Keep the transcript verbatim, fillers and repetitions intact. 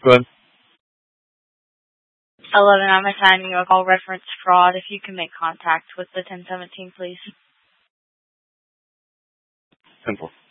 Go ahead. eleven, I'm assigning you a call reference fraud. If you can make contact with the ten seventeen, please. ten four.